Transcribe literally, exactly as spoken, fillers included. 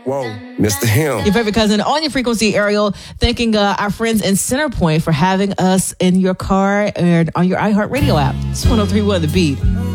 Whoa, Mister Him. Your favorite cousin on your frequency, Ariel, thanking uh, our friends in Centerpoint for having us in your car and on your iHeartRadio app. It's one oh three point one The Beat.